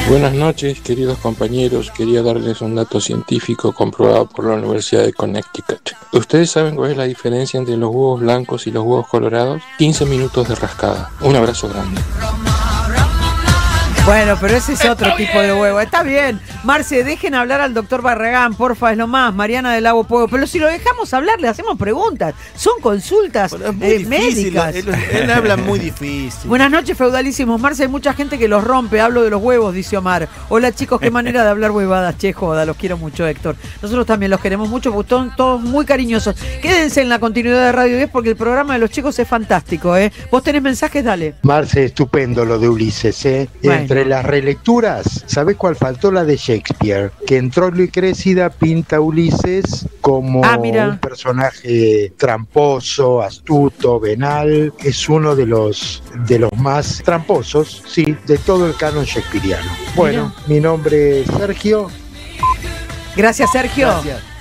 Buenas noches, queridos compañeros. Quería darles un dato científico comprobado por la Universidad de Connecticut. ¿Ustedes saben cuál es la diferencia entre los huevos blancos y los huevos colorados? 15 minutos de rascada. Un abrazo grande. Bueno, pero ese es otro tipo de huevo. Está bien. Marce, dejen hablar al doctor Barragán, porfa, es lo más. Mariana del Lago Pueblo. Pero si lo dejamos hablar, le hacemos preguntas. Son consultas médicas. Él habla muy difícil. Buenas noches, feudalísimos. Marce, hay mucha gente que los rompe. Hablo de los huevos, dice Omar. Hola, chicos, qué manera de hablar huevadas. Che, joda, los quiero mucho, Héctor. Nosotros también los queremos mucho, porque son todos muy cariñosos. Quédense en la continuidad de Radio 10 porque el programa de los chicos es fantástico, ¿eh? Vos tenés mensajes, dale. Marce, estupendo lo de Ulises, ¿eh? Bueno. Entre las relecturas, ¿sabés cuál faltó? La de Shakespeare, que entró Lucrécida, pinta a Ulises como un personaje tramposo, astuto, venal. Es uno de los más tramposos, sí, de todo el canon shakespeariano. Bueno, mi nombre es Sergio. Gracias, Sergio. Gracias.